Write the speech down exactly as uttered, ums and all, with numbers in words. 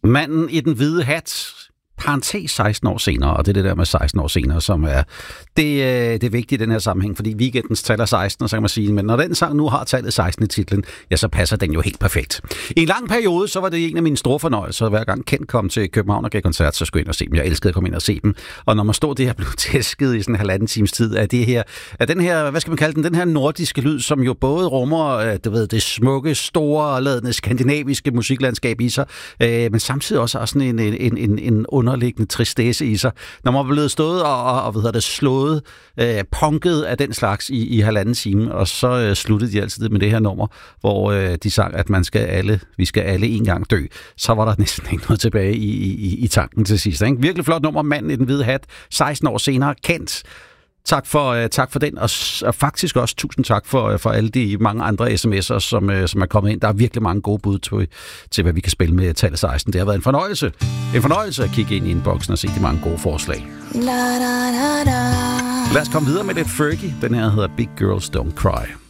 Manden i den hvide hat, parentes seksten år senere, og det er det der med seksten år senere, som er det, det vigtige i den her sammenhæng, fordi weekendens tal er seksten, og så kan man sige, men når den sang nu har tallet seksten i titlen, ja, så passer den jo helt perfekt. I en lang periode, så var det en af mine store fornøjelser, hver gang Kent kom til København og gav koncert, så skulle jeg ind og se dem. Jeg elskede at komme ind og se dem, og når man stod det her blev tæsket i sådan en halvanden times tid, af det her, af den her, hvad skal man kalde den, den her nordiske lyd, som jo både rummer, du ved, det smukke, store, ladende, skandinaviske musiklandskab i sig, øh, men samtidig også har sådan en, en, en, en underliggende tristesse i sig. Når man er blevet stået og, og, og hvad hedder det, slået, øh, punket af den slags i, i halvanden time, og så øh, sluttede de altid med det her nummer, hvor øh, de sang, at man skal alle, vi skal alle en gang dø. Så var der næsten ikke noget tilbage i, i, i tanken til sidst. Ikke? Virkelig flot nummer, Manden i den hvide hat, seksten år senere, Kent. Tak for, uh, tak for den, og, og faktisk også tusind tak for, uh, for alle de mange andre sms'er, som, uh, som er kommet ind. Der er virkelig mange gode bud til, til hvad vi kan spille med tallet seksten. Det har været en fornøjelse. En fornøjelse at kigge ind i inboxen og se de mange gode forslag. La, da, da, da. Lad os komme videre med lidt Fergie. Den her hedder Big Girls Don't Cry.